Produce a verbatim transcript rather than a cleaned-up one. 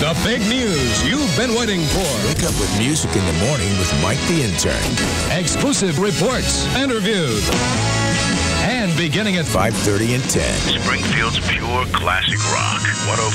The big news you've been waiting for. Wake up with music in the morning with Mike the Intern. Exclusive reports, interviews, and beginning at five thirty and ten. Springfield's pure classic rock. one oh